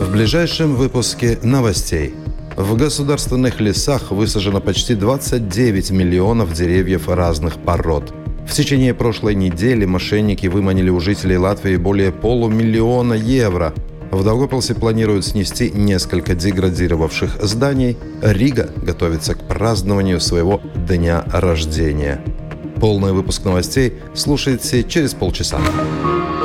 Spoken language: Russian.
В ближайшем выпуске новостей. В государственных лесах высажено почти 29 миллионов деревьев разных пород. В течение прошлой недели мошенники выманили у жителей Латвии более 500 000 евро. В Даугавпилсе планируют снести несколько деградировавших зданий. Рига готовится к празднованию своего дня рождения. Полный выпуск новостей слушайте через полчаса.